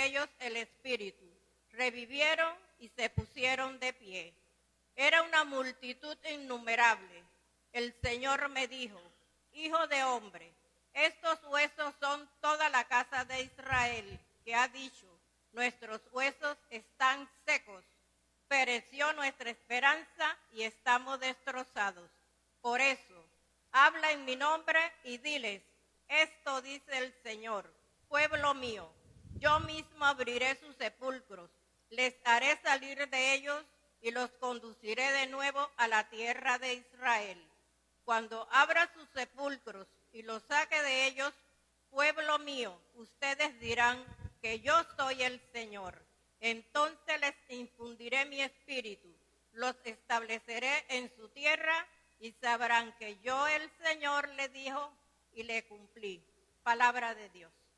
ellos el espíritu. Revivieron y se pusieron de pie. Era una multitud innumerable. El Señor me dijo: Hijo de hombre, estos huesos son toda la casa de Israel, que ha dicho: nuestros huesos están secos. Pereció nuestra esperanza y estamos destrozados. Por eso, habla en mi nombre y diles: esto dice el Señor, pueblo mío, yo mismo abriré sus sepulcros, les haré salir de ellos y los conduciré de nuevo a la tierra de Israel. Cuando abra sus sepulcros y los saque de ellos, pueblo mío, ustedes dirán que yo soy el Señor. Entonces les infundiré mi espíritu, los estableceré en su tierra y sabrán que yo el Señor le dijo y le cumplí. Palabra de Dios.